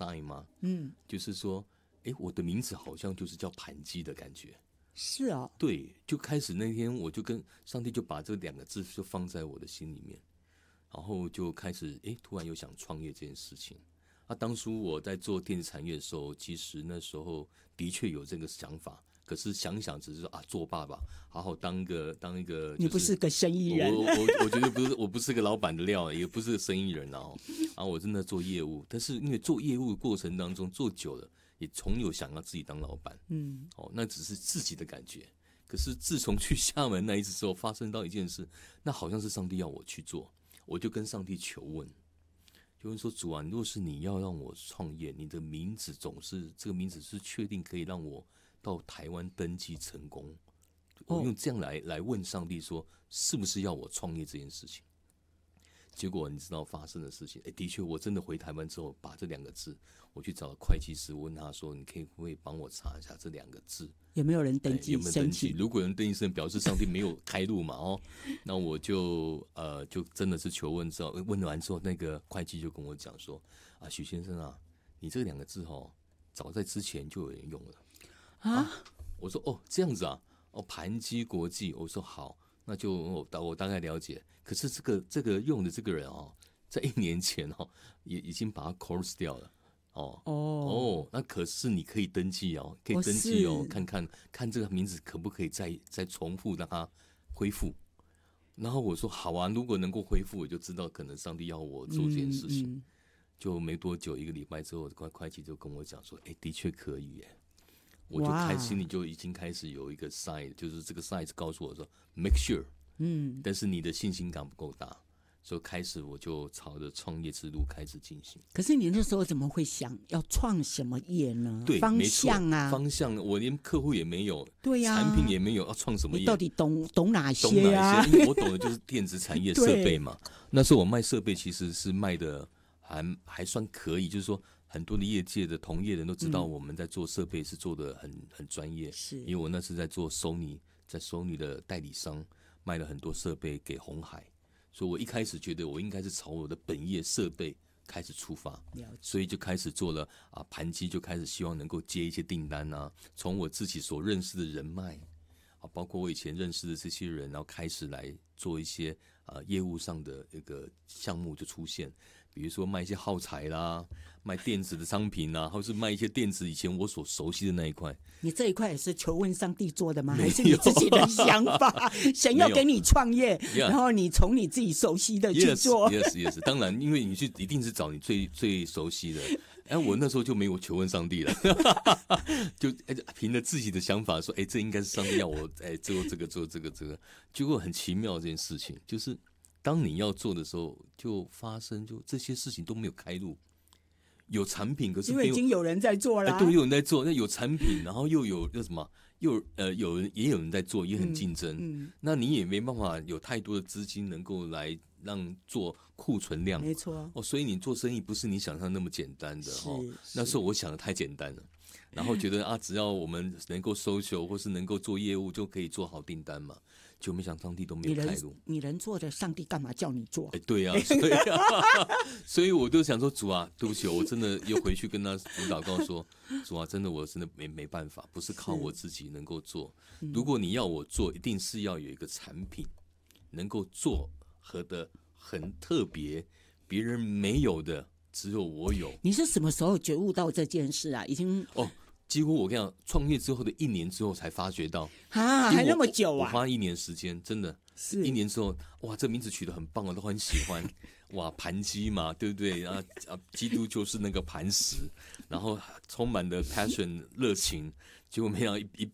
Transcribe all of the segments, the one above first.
sign 吗？就是说，我的名字好像就是叫盘基的感觉。 是哦， 对，就开始那天我就跟上帝就把这2个字就放在我的心里面，然后就开始突然又想创业这件事情。当初我在做电子产业的时候，其实那时候的确有这个想法，可是想想只是说做爸爸，好好当一个、 你不是个生意人， 我觉得不是，我不是个老板的料，也不是个生意人然后我真的做业务，但是因为做业务的过程当中做久了，也从有想要自己当老板，那只是自己的感觉。可是自从去厦门那一次之后，发生到一件事，那好像是上帝要我去做，我就跟上帝求问。就问说，主啊，若是你要让我创业，你的名字这个名字是确定可以让我到台湾登记成功？我用这样来问上帝说，是不是要我创业这件事情？结果你知道发生的事情，的确，我真的回台湾之后，把这2个字，我去找了会计师，我问他说，你可不可以帮我查一下这2个字有没有人登记？ 有没有登记？如果有人登记，表示上帝没有开路嘛那我就真的是求问之后，问完之后，那个会计就跟我讲说，许先生啊，你这2个字早在之前就有人用了我说这样子啊，盘基国际，我说好。那就我大概了解，可是这个用的这个人在1年前也已经把它 close 掉了那可是你可以登记可以登记看这个名字可不可以再重复让它恢复。然后我说好啊，如果能够恢复，我就知道可能上帝要我做这件事情。就没多久1个礼拜之后，会计就跟我讲说，的确可以耶。我就心里就已经开始有一个 sign， 就是这个 sign 告诉我说 make sure， 但是你的信心感不够大，所以开始我就朝着创业之路开始进行。 可是你那时候怎么会想要创什么业呢？ 对， 方向啊， 方向我连客户也没有， 对呀， 产品也没有，要创什么业？ 你到底懂哪些啊？ 因为我懂的就是电子产业设备嘛。那时候我卖设备其实是卖的还算可以，就是说很多的业界的同业人都知道我们在做设备是做的很专业， 是因为我那是在做 Sony， 在 Sony 的代理商卖了很多设备给鸿海，所以我一开始觉得我应该是朝我的本业设备开始出发，所以就开始做了盘基，就开始希望能够接一些订单从我自己所认识的人脉包括我以前认识的这些人，然后开始来做一些业务上的一个项目就出现，比如说卖一些耗材啦，卖电子的商品啦，或是卖一些电子以前我所熟悉的那一块。 你这一块也是求问上帝做的吗？还是你自己的想法？想要给你创业，然后你从你自己熟悉的去做。 Yes， 当然，因为你一定是找你最熟悉的。我那时候就没有求问上帝了，就凭着自己的想法说，这应该是上帝要我做这个。结果很奇妙，这件事情就是当你要做的时候，就发生就这些事情都没有开路。有产品，可是因为已经有人在做了， 对，有人在做，那有产品，然后又有什么，也有人在做，也很竞争。那你也没办法有太多的资金能够来让做库存量， 没错所以你做生意不是你想象那么简单的那时候我想的太简单了，然后觉得只要我们能够social或是能够做业务就可以做好订单嘛，就没想上帝都没有开路。 你能做的，上帝干嘛叫你做？ 对啊，所以我就想说，主啊，对不起，我真的又回去跟他祷告说，主啊，真的我真的没办法，不是靠我自己能够做。如果你要我做，一定是要有一个产品能够做很特别，别人没有的，只有我有。 你是什么时候觉悟到这件事啊？已经几乎我跟你讲，创业之后的1年之后才发觉到还那么久我花1年时间，真的是1年之后，哇，这名字取得很棒，我都很喜欢。哇，盘基嘛，对不对？基督就是那个磐石，然后充满了 passion 热情。结果没想到一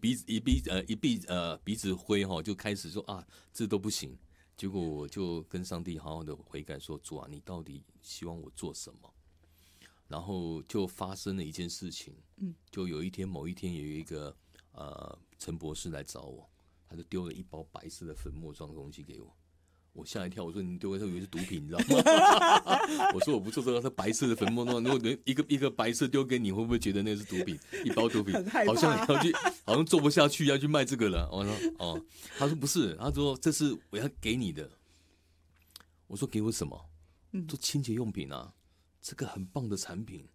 鼻子灰就开始说这都不行。结果我就跟上帝好好的悔改说，主啊，你到底希望我做什么？然后就发生了一件事情，就某一天有一个陈博士来找我，他就丢了一包白色的粉末状的东西给我，我吓一跳，我说你丢给他以为是毒品，你知道吗？我说我不做这个，是白色的粉末状，如果一个白色丢给你，会不会觉得那是毒品？一包毒品，好像做不下去要去卖这个了。我说他说不是，他说这是我要给你的。我说给我什么？做清洁用品啊。这个很棒的产品，